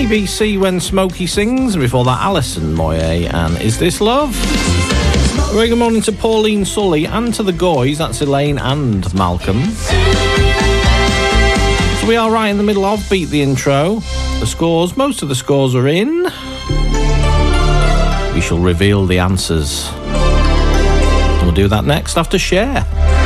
ABC When Smokey Sings, and before that Alison Moyet and Is This Love? A very good morning to Pauline Sully and to the Goys, that's Elaine and Malcolm. So we are right in the middle of Beat the Intro. The scores, most of the scores are in. We shall reveal the answers. And we'll do that next after Cher.